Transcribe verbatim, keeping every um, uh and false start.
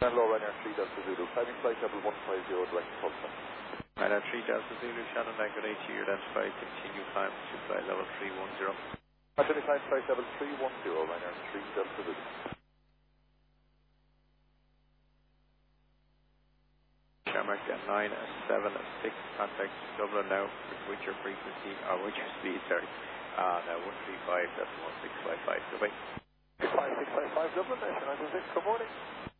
Hello, Ryanair three Delta Zulu. Climbing flight level one five zero, direct to Tulsa. Ryanair three Delta Zulu, Shannon nine good eight, you identified, continue climb to flight level three one zero. Identified flight level three one zero, Ryanair three Delta Zulu. Shamrock at nine seven six, contact Dublin now with your frequency, or with your speed, sorry. Uh, now one three five, that's one six five five, goodbye. five six five five Dublin, Nation nine six, good morning.